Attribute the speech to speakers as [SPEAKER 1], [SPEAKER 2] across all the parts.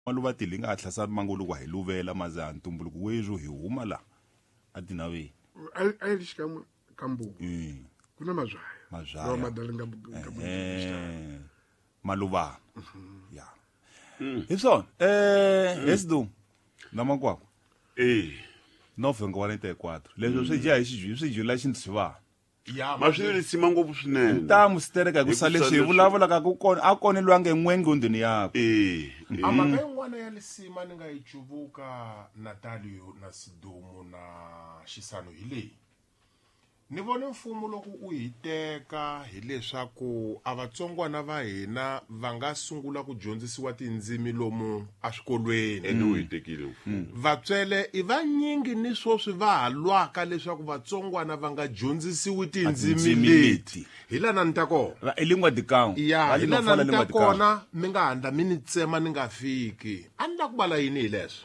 [SPEAKER 1] maluva tili nga hlasa mangolo ku hiluvela maza ntumbuluko wezo hi huma la atinaveni
[SPEAKER 2] ai lixikamu kambu kuna mazwaya lo madali nga
[SPEAKER 1] maluva ya hisona hesidu namakwako November 44 leswo swi dya hi swi jula xintshiva
[SPEAKER 3] ya maswiri sima ngopfu swinene
[SPEAKER 1] tamu sitereka ku sale swi vulavula ka ku kona a konelwange n'wengondweni yako
[SPEAKER 3] amaka yin'wana ya lisima ni nga yi chuvuka Natalio na Sidomu na Xisano hi leyi ni vone mfumo loko u hi teka hileswaku a vatsongwana va hina va nga sungula ku dyondzisiwa tindzimi lomu a swikolweni
[SPEAKER 4] u hi tekile
[SPEAKER 3] vatswele i vanyingi ni swoswi va halwaka leswaku vatsongwana va nga dyondzisiwi tindzimi leti hi lana ni ta kona
[SPEAKER 1] elingwa dikao
[SPEAKER 3] ya hi lana ni ta kona mi nga handla mi ni tsema ni nga fiki a ni la ku vala yini hi leswo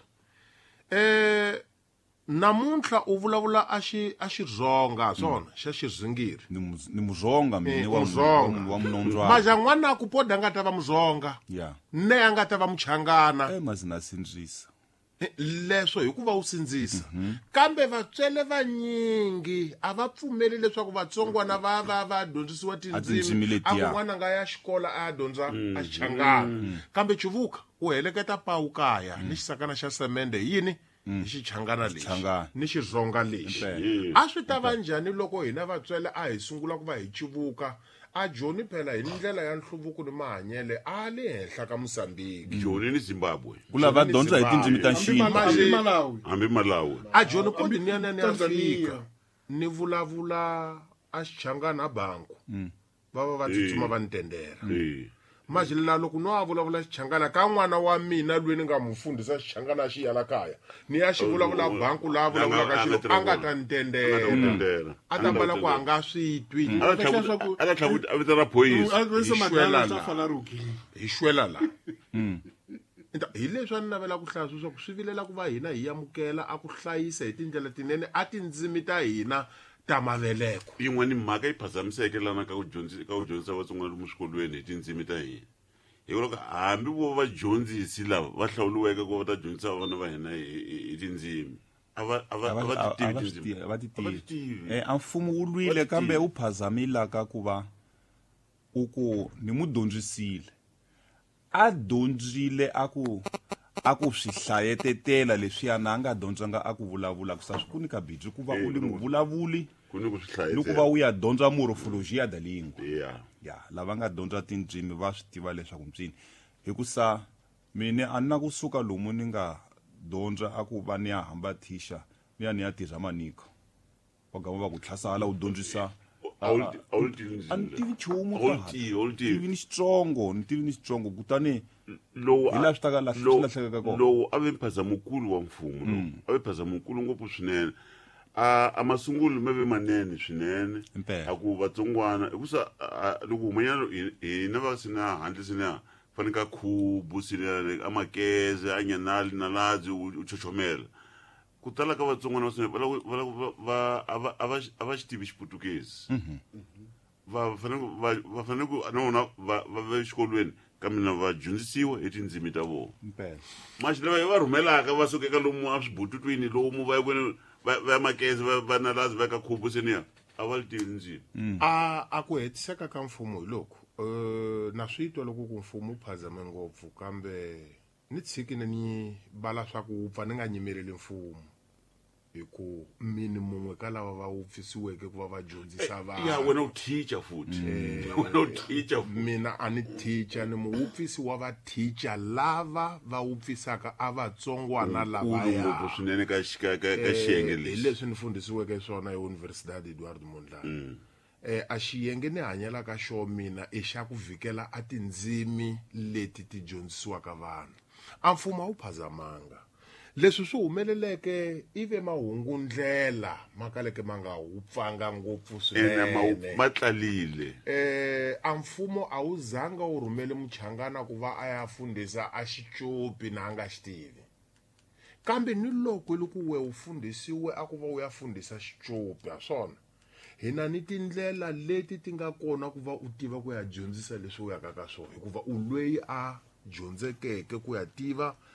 [SPEAKER 3] namuntlha u vulavula a xizonga swona xa xizingiri
[SPEAKER 1] ni muzonga mini wa munondzwana
[SPEAKER 3] maja n'wana ku poda nga ta va muzonga ne a nga ta va muchangana
[SPEAKER 1] mazina sindzisa
[SPEAKER 3] leswo hikuva u sindzisa kambe vatswele vanyingi a va pfumeli leswaku vatsongwana va dyondzisiwa tindzimi a kun'wana nga ya xikola a ya dyondza a xichangana kambe chuvuka u heleketa pawu kaya ni xisakana xa semende yini hi xichangana lexi ni xizonga lexi a swi ta va njhani loko hina vatswele a hi sungula ku va hi chivuka a joni phela hi ndlela ya nhluvuko ni mahanyele a le henhla ka Mozambique
[SPEAKER 4] joni ni Zimbabwe
[SPEAKER 1] ku lava dyondza hi tindzimi ta xintu
[SPEAKER 4] hambi Malawi
[SPEAKER 3] a joni kodi ni ya Afrika ni vulavula a xichangana a banku va tsutsuma va ntendera majila loko no vulavula xichangana ka n'wana wa mina lweni nga mufundhisa xichangana xi yala kaya ni ya xi vulavula banku la vulavula ka xilo a nga ta ntendera a ta bala ku anga swi twi
[SPEAKER 4] ala tlhavuti a vitana police
[SPEAKER 3] hi xwela la hi leswi a ni navela ku hlaya swa ku swi vilela ku va hina hi yamukela a ku hlayisa hi tindlela tinene a tindzimi ta hina ta maveleko
[SPEAKER 4] yin'wana mhaka yi phazamiseke lana ka ku dyondzisa vatsongwana lomu swikolweni hi tindzimi ta hina hikwalaho hambi vo vadyondzisi lava va hlawuliweke ku va ta dyondzisa vana va hina hi tindzimi a
[SPEAKER 1] va ti tivi a mfumo wu lwile kambe wu phazamilaka ku va u ku ni mu dyondzisile a dyondzile a ku swi hlayetetela leswiyana a nga dyondzanga a ku vulavula ku sa swi kuni ka bidzu ku va u li muvulavuli ni ku va u ya dyondza morphologia da lingua ya lava nga dyondza tindzimi va swi tiva leswaku mpfini hikusa mine a ni na kusuka lomu ni nga dyondza a ku va ni ya hamba teacher ni ya tirha maniko va gama va ku tlhasala u dyondzisa a ni tivi nchumu tivi ni xitsongo kutani
[SPEAKER 4] lowu
[SPEAKER 1] hi laha swi ta ka lahlekaka kona
[SPEAKER 4] lowu a ve mphazamukulu wa mfumo lowu a ve mphazamukulu ngopfu swinene a masungulo ma ve manene swinene a ku vatsongwana hikusa loko humanyana hina va sina handle sina fane ka khubu sina a makeze a nyanali na ladzi u chochomela ku tala ka vatsongwana a va xi tivi xiputukezi va fanele ku na vona va ve xikolweni kambe na va dyondzisiwa hi tindzimi ta vona maxi lava hi va rhumelaka va sukeka lomu a swibututwini lomu va ya makeze va na lazi va ka khubu seniya a va li tivi ndzimi
[SPEAKER 3] a ku hetiseka ka mfumo hi loko na swi twa loko ku mfumo u phazame ngopfu kambe ni tshikile ni bala swa ku wu pfa ni nga nyimeleli mfumo hi ku mini mun'we ka lava va wupfisiweke ku va va dyondzisa vana
[SPEAKER 4] ya wena u teacher futhi wena u teacher
[SPEAKER 3] mina a ni teacher ni muwupfisi wa va teacher lava va wupfisaka a vatsongwana lavaya
[SPEAKER 4] swinene ka xiyenge lexi
[SPEAKER 3] leswi ni fundhisiweke swona eUniversidade Eduardo Mondlane a xiyenge ni hanyelaka xo mina i xa ku vhikela a tindzimi leti ti dyondzisiwaka vana a mfumo a wu phazamanga leswi swi humeleleke ive mahungu ndlela makaleke ma nga wu pfanga ngopfu swinene
[SPEAKER 4] ma tlalile
[SPEAKER 3] a mfumo a wu zanga wu rhumele muchangana ku va a ya fundhisa a xicopi na a nga xi tivi kambe ni loko loko we u fundhisiwe a ku va u ya fundhisa xicopi ha swona hina ni tindlela leti ti nga kona ku va u tiva ku ya dyondzisa leswi u yaka ka swona hikuva u lweyi a dyondzekeke ku ya tiva